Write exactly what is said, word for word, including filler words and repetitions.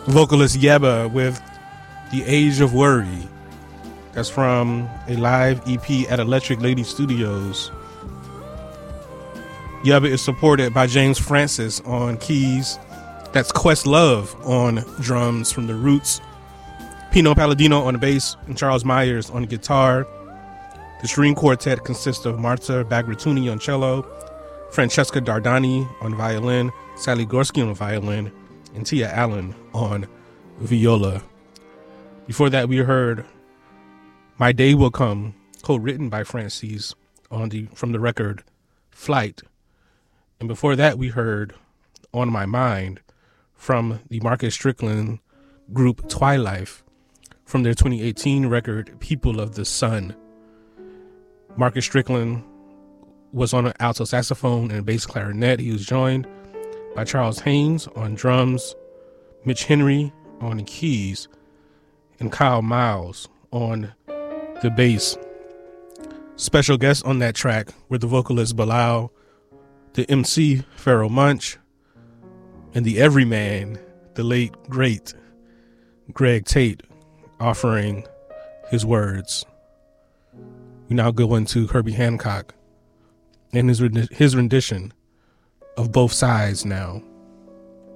vocalist Yebba with The Age of Worry. That's from a live E P at Electric Lady Studios. Yebba is supported by James Francis on keys. That's Questlove on drums from The Roots. Pino Palladino on the bass and Charles Myers on the guitar. The string quartet consists of Marta Bagratuni on cello, Francesca Dardani on violin, Sally Gorski on violin, and Tia Allen on viola. Before that, we heard My Day Will Come, co-written by Francis on the from the record Flight. And before that, we heard On My Mind from the Marcus Strickland group Twilife from their twenty eighteen record People of the Sun. Marcus Strickland was on an alto saxophone and bass clarinet. He was joined by Charles Haynes on drums, Mitch Henry on the keys, and Kyle Miles on the bass. Special guests on that track were the vocalist Bilal, the M C Pharoah Munch, and the everyman, the late great Greg Tate, offering his words. We now go into Herbie Hancock and his his rendition of Both Sides Now.